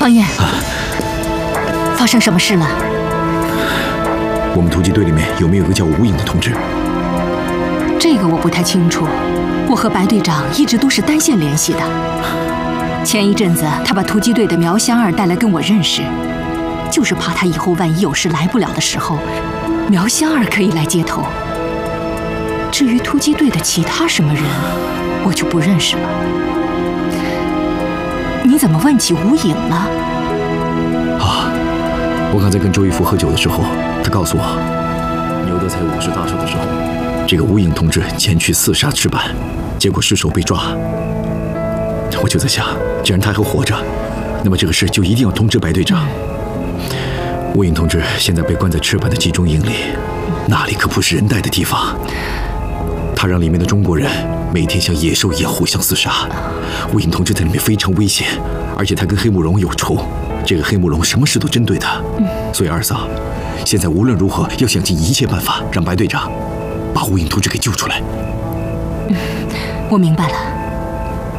方彦，发生什么事了？ 我们突击队里面有没有个叫吴影的同志？ 这个我不太清楚，我和白队长一直都是单线联系的。前一阵子他把突击队的苗香儿带来跟我认识，就是怕他以后万一有事来不了的时候，苗香儿可以来接头。至于突击队的其他什么人，我就不认识了。你怎么问起吴影了？ 啊，我刚才跟周玉福喝酒的时候，他告诉我，牛德才50大寿的时候，这个吴影同志前去刺杀赤坂，结果失手被抓。我就在想，既然他还活着，那么这个事就一定要通知白队长。吴影同志现在被关在赤坂的集中营里，那里可不是人待的地方。他让里面的中国人每天像野兽一样互相厮杀，吴影同志在里面非常危险，而且他跟黑慕容有仇，这个黑慕容什么事都针对他。所以二嫂，现在无论如何要想尽一切办法让白队长把吴影同志给救出来。 我明白了。